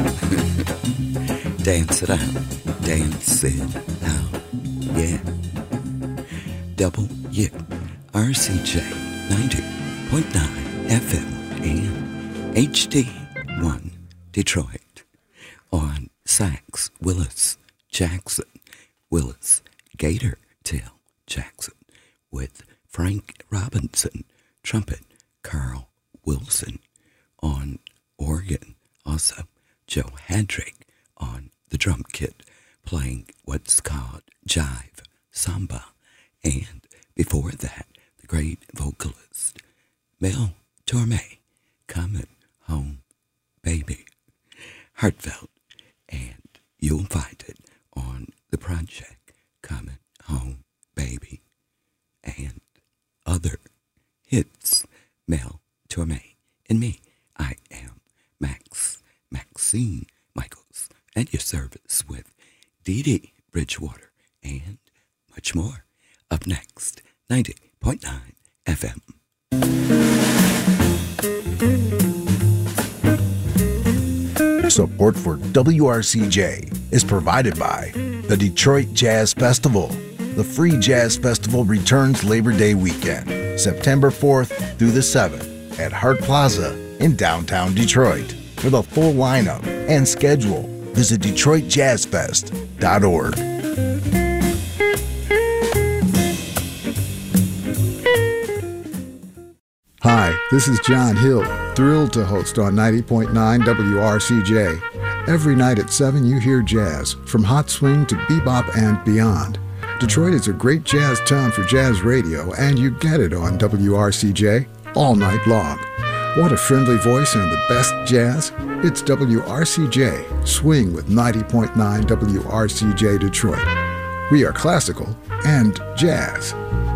Dance it out. Dance it out. Yeah. WRCJ 90.9 FM and HD1 Detroit. On sax, Willis Jackson. Willis Gator Tail Jackson. With Frank Robinson. Trumpet, Carl Wilson. On organ, also Joe Hadrick. On the drum kit, playing what's called jive samba. And before that, the great vocalist, Mel Torme, Coming Home Baby. Heartfelt, and you'll find it on the project Coming Home Baby. And other hits, Mel Torme and me. I am Maxine Michaels, at your service with Dee Dee Bridgewater and much more. Up next, 90.9 FM. Support for WRCJ is provided by the Detroit Jazz Festival. The free jazz festival returns Labor Day weekend, September 4th through the 7th at Hart Plaza in downtown Detroit. For the full lineup and schedule, visit DetroitJazzFest.org. Hi, this is John Hill, thrilled to host on 90.9 WRCJ. Every night at 7 you hear jazz, from hot swing to bebop and beyond. Detroit is a great jazz town for jazz radio, and you get it on WRCJ all night long. Want a friendly voice and the best jazz? It's WRCJ, Swing with 90.9 WRCJ Detroit. We are classical and jazz.